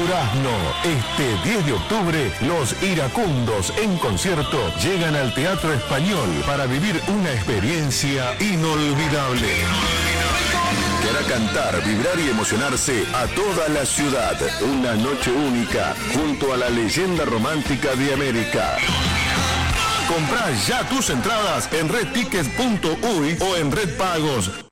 Durazno. Este 10 de octubre, los Iracundos en concierto llegan al Teatro Español para vivir una experiencia inolvidable. Que hará cantar, vibrar y emocionarse a toda la ciudad. Una noche única junto a la leyenda romántica de América. Comprá ya tus entradas en redtickets.uy o en Red Pagos.